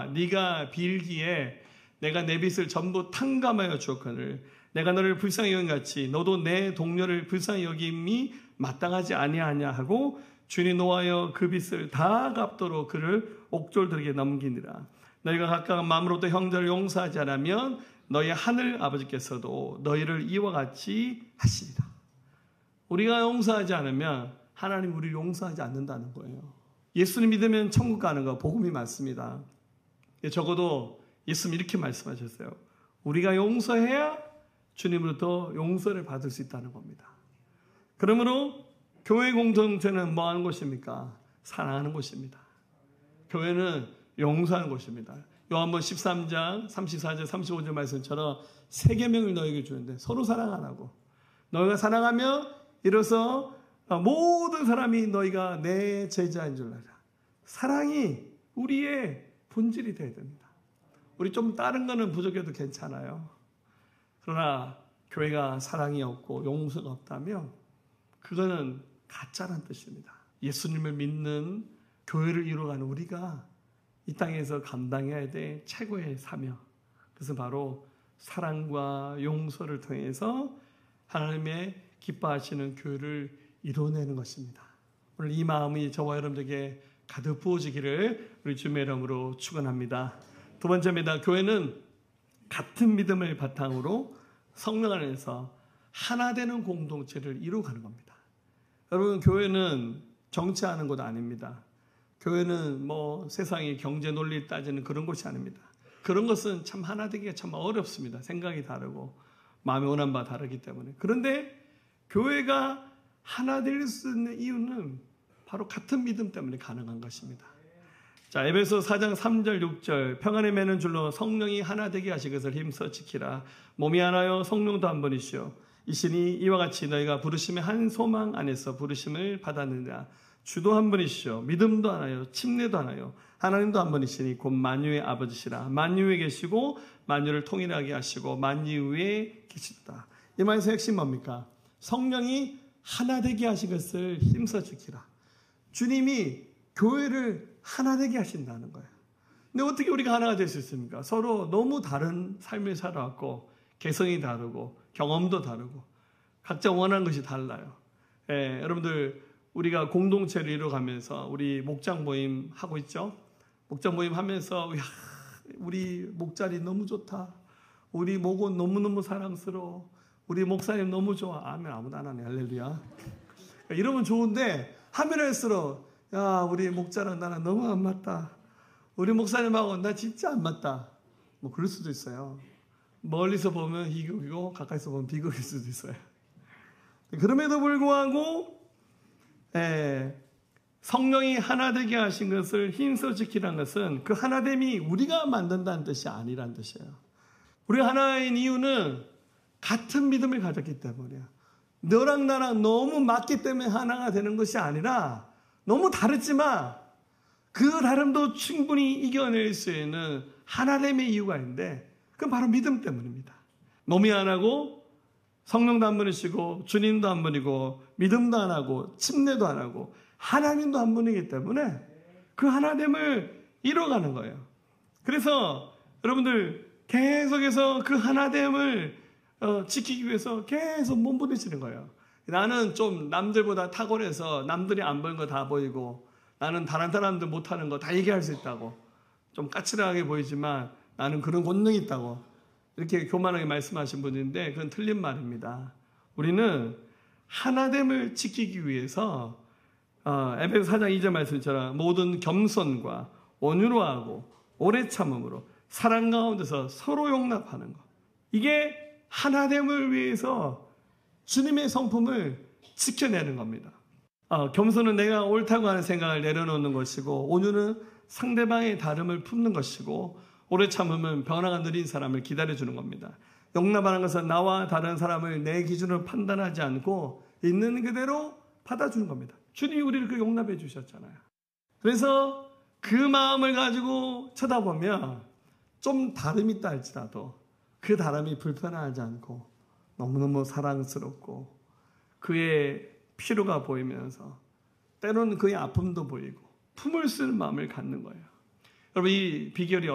보라, 네가 빌기에 내가 내 빚을 전부 탕감하여 주었거늘 내가 너를 불쌍히 여긴 같이 너도 내 동료를 불쌍히 여김이 마땅하지 아니하냐 하고 주인이 노하여 그 빚을 다 갚도록 그를 옥졸들에게 넘기니라. 너희가 각각 마음으로부터 형제를 용서하지 않으면 너희 하늘 아버지께서도 너희를 이와 같이 하시리라. 우리가 용서하지 않으면 하나님 우리를 용서하지 않는다는 거예요. 예수님 믿으면 천국 가는 거 복음이 맞습니다. 적어도 예수님 이렇게 말씀하셨어요. 우리가 용서해야 주님으로부터 용서를 받을 수 있다는 겁니다. 그러므로 교회 공동체는 뭐 하는 곳입니까? 사랑하는 곳입니다. 교회는 용서하는 곳입니다. 요한복음 13장 34절 35절 말씀처럼 세 계명을 너에게 주는데 서로 사랑 안 하고 너희가 사랑하며 이로써 모든 사람이 너희가 내 제자인 줄 알아. 사랑이 우리의 본질이 되어야 됩니다. 우리 좀 다른 거는 부족해도 괜찮아요. 그러나 교회가 사랑이 없고 용서가 없다면 그거는 가짜란 뜻입니다. 예수님을 믿는 교회를 이루어가는 우리가 이 땅에서 감당해야 될 최고의 사명, 그것은 바로 사랑과 용서를 통해서 하나님의 기뻐하시는 교회를 이루어내는 것입니다. 오늘 이 마음이 저와 여러분들에게 가득 부어지기를 우리 주님의 이름으로 축원합니다. 두 번째입니다. 교회는 같은 믿음을 바탕으로 성령 안에서 하나 되는 공동체를 이루어가는 겁니다. 여러분, 교회는 정치하는 곳 아닙니다. 교회는 뭐 세상의 경제 논리 따지는 그런 곳이 아닙니다. 그런 것은 참 하나 되기가 참 어렵습니다. 생각이 다르고 마음의 원한 바 다르기 때문에. 그런데 교회가 하나 될 수 있는 이유는 바로 같은 믿음 때문에 가능한 것입니다. 자, 에베소 4장 3절 6절 평안에 매는 줄로 성령이 하나 되게 하시 것을 힘써 지키라. 몸이 하나요 성령도 한 분이시오. 이시니 이와 같이 너희가 부르심의 한 소망 안에서 부르심을 받았느냐. 주도 한 분이시오. 믿음도 하나요 침례도 하나요 하나님도 한 분이시니 곧 만유의 아버지시라. 만유에 계시고 만유를 통일하게 하시고 만유에 계시다. 이 말에서 핵심 뭡니까? 성령이 하나 되게 하신 것을 힘써 지키라. 주님이 교회를 하나 되게 하신다는 거예요. 근데 어떻게 우리가 하나가 될 수 있습니까? 서로 너무 다른 삶을 살아왔고 개성이 다르고 경험도 다르고 각자 원하는 것이 달라요. 여러분들 우리가 공동체를 이루어가면서 우리 목장 모임 하고 있죠. 목장 모임 하면서 우리 목자리 너무 좋다. 우리 목은 너무너무 사랑스러워. 우리 목사님 너무 좋아. 아멘. 아무도 안 하네. 할렐루야. 이러면 좋은데 하면 할수록 야, 우리 목자랑 나랑 너무 안 맞다. 우리 목사님하고 나 진짜 안 맞다. 뭐 그럴 수도 있어요. 멀리서 보면 희극이고 가까이서 보면 비극일 수도 있어요. 그럼에도 불구하고 성령이 하나 되게 하신 것을 힘써 지키라는 것은 그 하나됨이 우리가 만든다는 뜻이 아니란 뜻이에요. 우리가 하나인 이유는 같은 믿음을 가졌기 때문이에요. 너랑 나랑 너무 맞기 때문에 하나가 되는 것이 아니라 너무 다르지만 그 다름도 충분히 이겨낼 수 있는 하나됨의 이유가 있는데 그건 바로 믿음 때문입니다. 몸이 하나고 성령도 한 분이시고 주님도 한 분이고 믿음도 하나고 침례도 하나고 하나님도 한 분이기 때문에 그 하나됨을 이뤄가는 거예요. 그래서 여러분들 계속해서 그 하나됨을 지키기 위해서 계속 몸부림치는 거예요. 나는 좀 남들보다 탁월해서 남들이 안 보이는 거 다 보이고 나는 다른 사람들 못하는 거 다 얘기할 수 있다고 좀 까칠하게 보이지만 나는 그런 본능이 있다고 이렇게 교만하게 말씀하신 분인데 그건 틀린 말입니다. 우리는 하나됨을 지키기 위해서 에베소 4장 2절 말씀처럼 모든 겸손과 온유로 하고 오래 참음으로 사랑 가운데서 서로 용납하는 것. 이게 하나됨을 위해서 주님의 성품을 지켜내는 겁니다. 겸손은 내가 옳다고 하는 생각을 내려놓는 것이고 온유는 상대방의 다름을 품는 것이고 오래 참음은 변화가 느린 사람을 기다려주는 겁니다. 용납하는 것은 나와 다른 사람을 내 기준으로 판단하지 않고 있는 그대로 받아주는 겁니다. 주님이 우리를 그렇게 용납해 주셨잖아요. 그래서 그 마음을 가지고 쳐다보면 좀 다름이 있다 할지라도 그 다름이 불편하지 않고 너무너무 사랑스럽고 그의 피로가 보이면서 때로는 그의 아픔도 보이고 품을 수 있는 마음을 갖는 거예요. 여러분 이 비결이